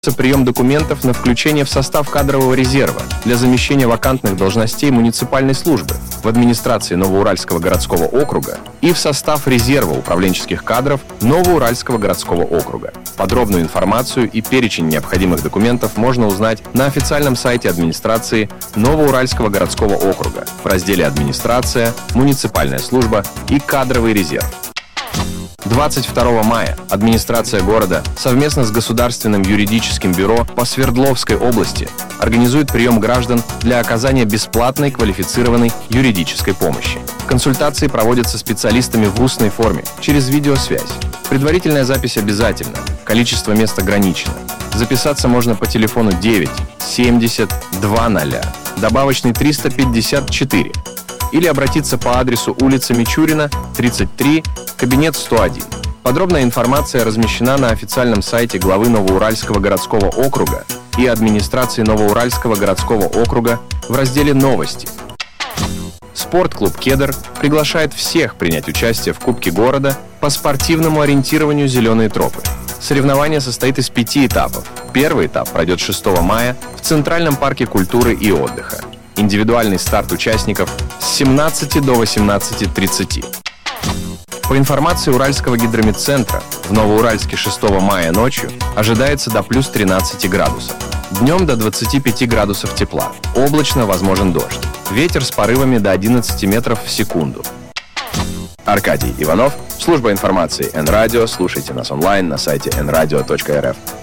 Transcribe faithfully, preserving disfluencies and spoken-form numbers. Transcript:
Прием документов на включение в состав кадрового резерва для замещения вакантных должностей муниципальной службы в администрации Новоуральского городского округа и в состав резерва управленческих кадров Новоуральского городского округа. Подробную информацию и перечень необходимых документов можно узнать на официальном сайте администрации Новоуральского городского округа в разделе «Администрация», «Муниципальная служба» и «Кадровый резерв». двадцать второго мая администрация города совместно с Государственным юридическим бюро по Свердловской области организует прием граждан для оказания бесплатной квалифицированной юридической помощи. Консультации проводятся специалистами в устной форме, через видеосвязь. Предварительная запись обязательна, количество мест ограничено. Записаться можно по телефону девять семьдесят двадцать, добавочный триста пятьдесят четыре, или обратиться по адресу улица Мичурина, тридцать три, кабинет сто один. Подробная информация размещена на официальном сайте главы Новоуральского городского округа и администрации Новоуральского городского округа в разделе «Новости». Спортклуб «Кедр» приглашает всех принять участие в Кубке города по спортивному ориентированию «Зеленые тропы». Соревнование состоит из пяти этапов. Первый этап пройдет шестого мая в Центральном парке культуры и отдыха. Индивидуальный старт участников с семнадцати до восемнадцати тридцати. По информации Уральского гидрометцентра, в Новоуральске шестого мая ночью ожидается до плюс тринадцати градусов. Днем до двадцати пяти градусов тепла. Облачно, возможен дождь. Ветер с порывами до одиннадцати метров в секунду. Аркадий Иванов, служба информации Эн-Радио. Слушайте нас онлайн на сайте эн радио точка эр эф.